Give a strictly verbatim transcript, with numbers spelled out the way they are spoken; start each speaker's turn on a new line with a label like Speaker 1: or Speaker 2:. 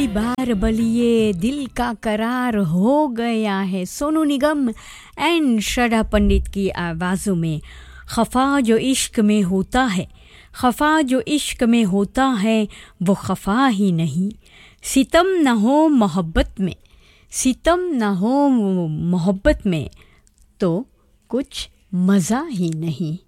Speaker 1: पहली बार बलिए दिल का करार हो गया है। सोनू निगम एंड श्रद्धा पंडित की आवाज़ों में खफा जो इश्क में होता है, खफा जो इश्क में होता है वो खफा ही नहीं। सितम न हो मोहब्बत में, सितम न हो मोहब्बत में तो कुछ मज़ा ही नहीं।